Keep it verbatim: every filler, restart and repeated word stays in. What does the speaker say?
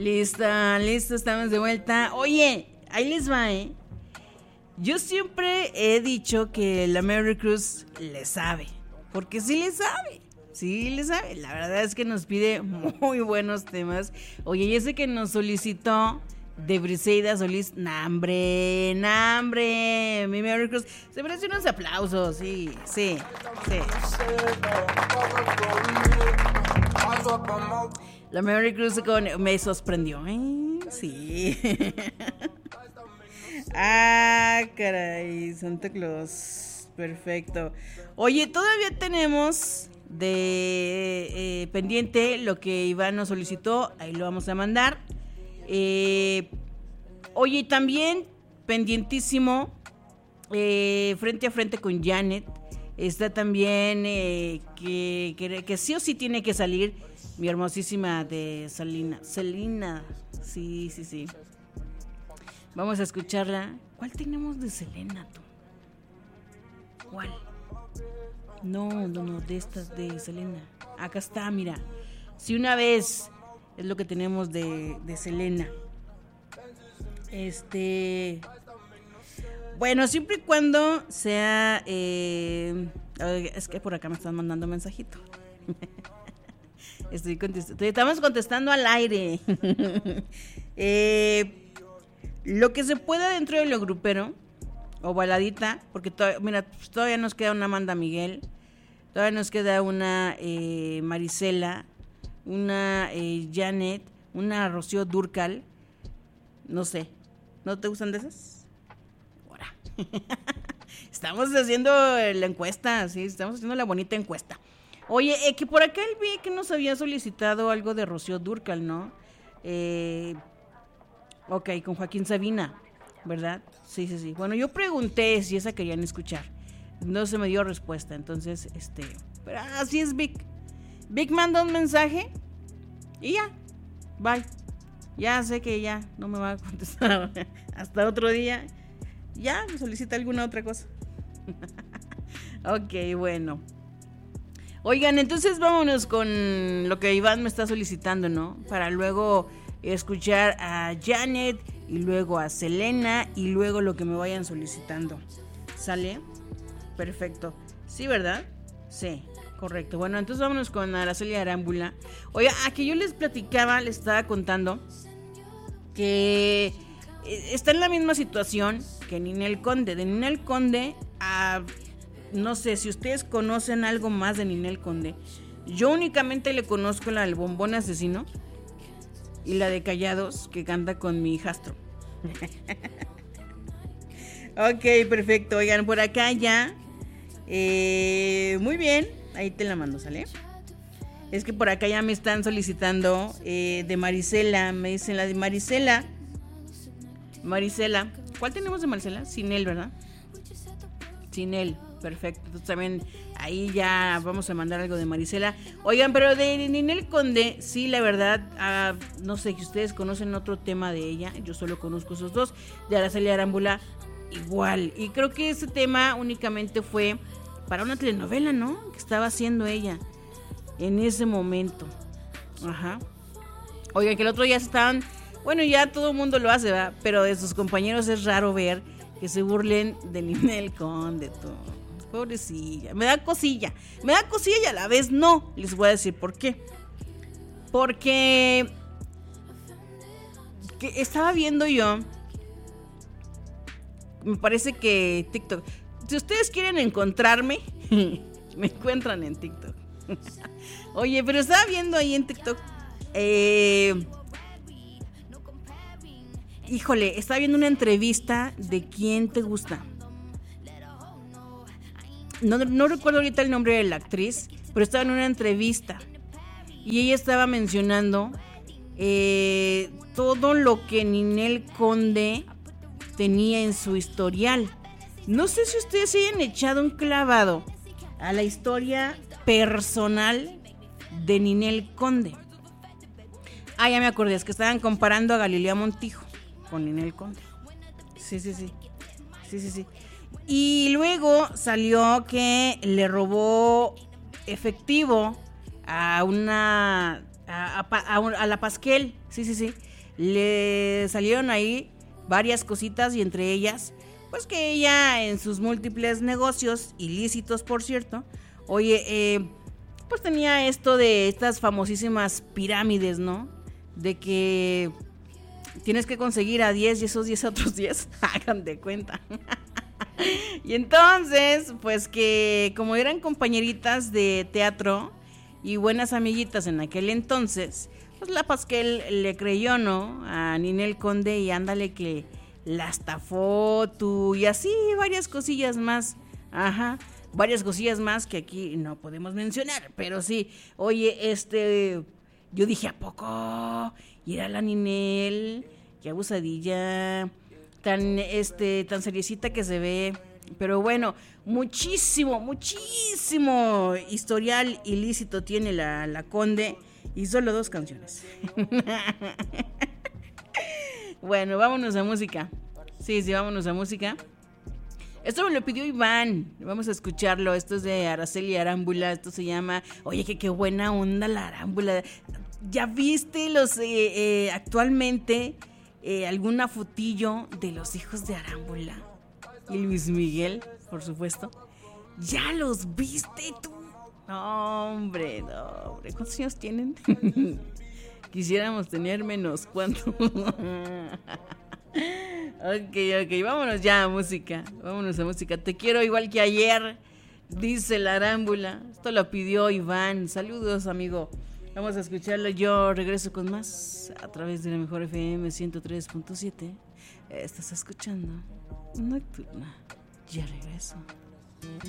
Listo, listo, estamos de vuelta. Oye, ahí les va, ¿eh? Yo siempre he dicho que la Mary Cruz le sabe, porque sí le sabe, sí le sabe. La verdad es que nos pide muy buenos temas. Oye, y ese que nos solicitó de Briseida Solís, nambre, nambre, mi Mary Cruz, se merece unos aplausos, sí, sí, sí. La Mary Cruz con, me sorprendió, ¿eh? Sí. Ah, caray, Santa Claus. Perfecto. Oye, todavía tenemos de eh, pendiente lo que Iván nos solicitó. Ahí lo vamos a mandar. Eh, oye, también pendientísimo, eh, frente a frente con Janet. Está también eh, que, que, que sí o sí tiene que salir mi hermosísima de Selena. Selena. Sí, sí, sí. Vamos a escucharla. ¿Cuál tenemos de Selena, tú? ¿Cuál? No, no, no, de estas de Selena. Acá está, mira. Si una vez es lo que tenemos de, de Selena. Este... Bueno, siempre y cuando sea... Eh, es que por acá me están mandando mensajito. Estoy contestando. Estamos contestando al aire. eh... Lo que se pueda dentro de lo grupero o baladita, porque to- mira, pues todavía nos queda una Amanda Miguel, todavía nos queda una eh, Marisela, una eh, Janet, una Rocío Dúrcal, no sé, ¿no te gustan de esas? Ahora. Estamos haciendo la encuesta, sí, estamos haciendo la bonita encuesta. Oye, eh, que por acá él vi que nos había solicitado algo de Rocío Dúrcal, ¿no? Eh... Ok, con Joaquín Sabina, ¿verdad? Sí, sí, sí. Bueno, yo pregunté si esa querían escuchar. No se me dio respuesta, entonces, este... Pero así es Vic. Vic manda un mensaje y ya, bye. Ya sé que ya no me va a contestar hasta otro día. Ya me solicita alguna otra cosa. Ok, bueno. Oigan, entonces vámonos con lo que Iván me está solicitando, ¿no? Para luego... escuchar a Janet y luego a Selena y luego lo que me vayan solicitando. ¿Sale? Perfecto. ¿Sí, verdad? Sí, correcto. Bueno, entonces vámonos con Araceli Arámbula. Oiga, aquí yo les platicaba, les estaba contando que está en la misma situación que Ninel Conde. De Ninel Conde, a, no sé si ustedes conocen algo más de Ninel Conde. Yo únicamente le conozco la del Bombón Asesino y la de Callados, que canta con mi hijastro. Ok, perfecto. Oigan, por acá ya. Eh, muy bien. Ahí te la mando, ¿sale? Es que por acá ya me están solicitando eh, de Marisela. Me dicen la de Marisela. Marisela. ¿Cuál tenemos de Marisela? Sin él, ¿verdad? Sin él. Perfecto. Entonces también ahí ya vamos a mandar algo de Marisela. Oigan, pero de Ninel Conde, sí, la verdad, uh, no sé si ustedes conocen otro tema de ella. Yo solo conozco esos dos. De Araceli Arámbula, igual. Y creo que ese tema únicamente fue para una telenovela, ¿no? Que estaba haciendo ella en ese momento. Ajá. Oigan, que el otro día estaban... Bueno, ya todo el mundo lo hace, ¿verdad? Pero de sus compañeros es raro ver que se burlen de Ninel Conde, todo. Pobrecilla, me da cosilla, me da cosilla y a la vez no. Les voy a decir por qué. Porque que estaba viendo yo, me parece que TikTok, si ustedes quieren encontrarme, me encuentran en TikTok. Oye, pero estaba viendo ahí en TikTok, eh, híjole, estaba viendo una entrevista de ¿Quién te gusta? No, no recuerdo ahorita el nombre de la actriz, pero estaba en una entrevista y ella estaba mencionando eh, todo lo que Ninel Conde tenía en su historial. No sé si ustedes se hayan echado un clavado a la historia personal de Ninel Conde. Ah, ya me acordé, es que estaban comparando a Galilea Montijo con Ninel Conde. Sí, sí, sí. Sí, sí, sí. Y luego salió que le robó efectivo a una a, a, a, a la Pasquel, sí, sí, sí. le salieron ahí varias cositas y entre ellas, pues que ella en sus múltiples negocios, ilícitos por cierto, oye, eh, pues tenía esto de estas famosísimas pirámides, ¿no? De que tienes que conseguir a diez y esos diez a otros diez, hagan de cuenta. Y entonces, pues que como eran compañeritas de teatro y buenas amiguitas en aquel entonces, pues la Pasquel le creyó, ¿no? A Ninel Conde y ándale que la estafó tú y así varias cosillas más. Ajá, varias cosillas más que aquí no podemos mencionar, pero sí, oye, este, yo dije, ¿a poco? Y era la Ninel, qué abusadilla, tan, este, tan seriecita que se ve. Pero bueno, muchísimo, muchísimo historial ilícito tiene la, la Conde y solo dos canciones. Bueno, vámonos a música. Sí, sí, vámonos a música. Esto me lo pidió Iván. Vamos a escucharlo. Esto es de Araceli Arámbula. Esto se llama... Oye, que qué buena onda la Arámbula. ¿Ya viste los eh, eh, actualmente eh, alguna fotillo de los hijos de Arámbula? Y Luis Miguel, por supuesto. ¿Ya los viste tú? No, hombre, no, hombre. ¿Cuántos años tienen? Quisiéramos tener menos. ¿Cuánto? Ok, ok, vámonos ya a música. Vámonos a música. Te quiero igual que ayer, dice la Arámbula. Esto lo pidió Iván. Saludos, amigo. Vamos a escucharlo. Yo regreso con más a través de la mejor F M ciento tres punto siete. Estás escuchando Nocturna. Ya regreso.